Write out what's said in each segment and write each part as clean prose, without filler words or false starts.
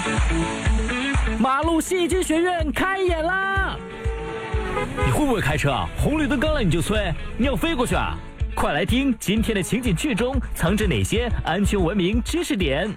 马路戏剧学院开演啦！你会不会开车啊？红绿灯刚来你就催，你要飞过去啊？快来听今天的情景剧中藏着哪些安全文明知识点。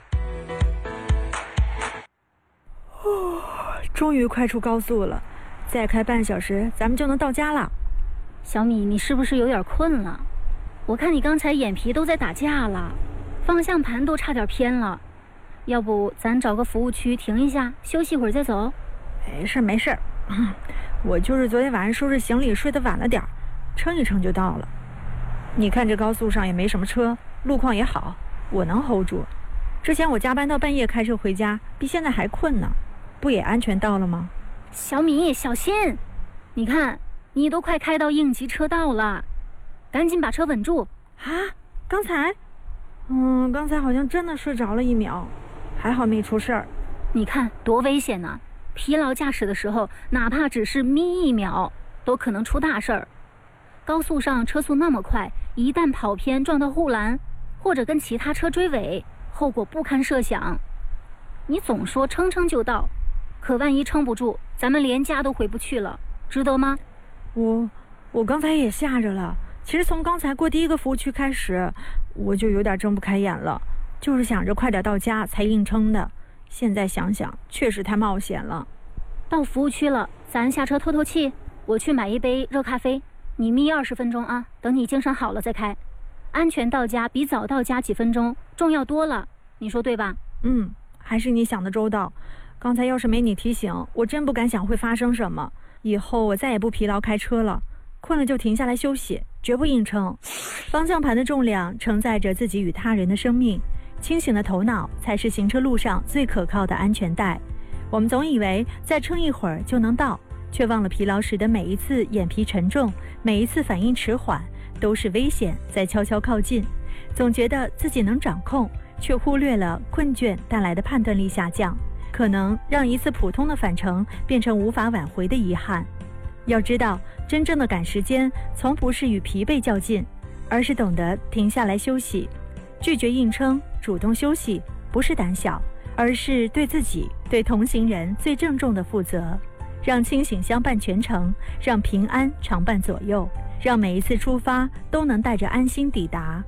终于快出高速了，再开半小时咱们就能到家了。 小米，你是不是有点困了？我看你刚才眼皮都在打架了，方向盘都差点偏了。要不咱找个服务区停一下，休息一会儿再走？ 没事，我就是昨天晚上收拾行李睡得晚了点，撑一撑就到了。你看这高速上也没什么车，路况也好，我能 hold 住。之前我加班到半夜开车回家，比现在还困呢，不也安全到了吗？ 小米，小心！你看，你都快开到应急车道了，赶紧把车稳住啊！刚才好像真的睡着了1秒，还好没出事儿。 你看多危险呢！疲劳驾驶的时候，哪怕只是眯1秒，都可能出大事儿。高速上车速那么快，一旦跑偏撞到护栏，或者跟其他车追尾，后果不堪设想。你总说撑撑就到，可万一撑不住，咱们连家都回不去了，值得吗？ 我刚才也吓着了。其实从刚才过第一个服务区开始，我就有点睁不开眼了，就是想着快点到家才硬撑的。现在想想，确实太冒险了。 到服务区了，咱下车透透气，我去买一杯热咖啡，你眯20分钟啊，等你精神好了再开。安全到家比早到家几分钟重要多了，你说对吧？ 还是你想的周到。刚才要是没你提醒，我真不敢想会发生什么。以后我再也不疲劳开车了，困了就停下来休息，绝不硬撑。方向盘的重量承载着自己与他人的生命，清醒的头脑才是行车路上最可靠的安全带。我们总以为再撑一会儿就能到，却忘了疲劳时的每一次眼皮沉重，每一次反应迟缓，都是危险在悄悄靠近。总觉得自己能掌控，却忽略了困倦带来的判断力下降，可能让一次普通的返程变成无法挽回的遗憾。要知道，真正的赶时间从不是与疲惫较劲，而是懂得停下来休息。拒绝硬撑，主动休息，不是胆小，而是对自己、对同行人最郑重的负责。让清醒相伴全程，让平安常伴左右，让每一次出发都能带着安心抵达。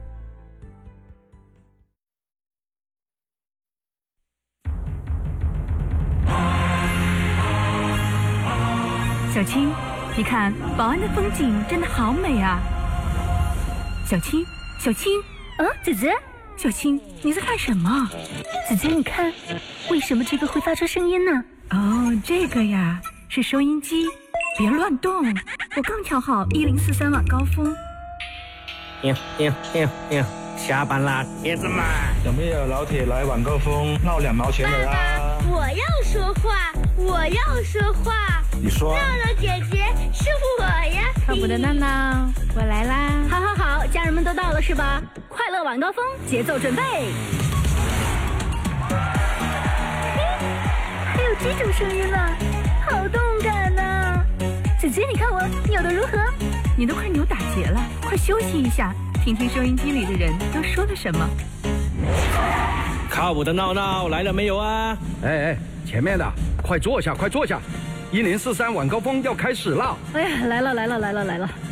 小青，你看宝安的风景真的好美啊！小青， 姐姐， 小青，你在干什么？ 姐姐，你看，为什么这个会发出声音呢？ 哦，这个呀，是收音机，别乱动，我刚调好1043晚高峰。 下班啦，铁子们！ 有没有老铁来晚高峰闹2毛钱的啊？ 我要说话。 你说。 闹闹姐姐是我呀！ 靠谱的闹闹，我来啦！ 好，家人们都到了是吧？快乐晚高峰，节奏准备。 还有这种声音呢，好动感呢！ 姐姐，你看我扭得如何？ 你都快扭打结了，快休息一下，听听收音机里的人都说了什么。 靠谱的闹闹来了没有啊？ 哎，前面的，快坐下，快坐下！1043晚高峰要开始了。 哎呀，来了。